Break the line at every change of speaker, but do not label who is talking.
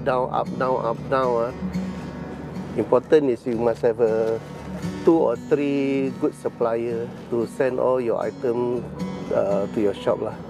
down, up, down, up, down. Important is you must have 2 or 3 good supplier to send all your items to your shop lah.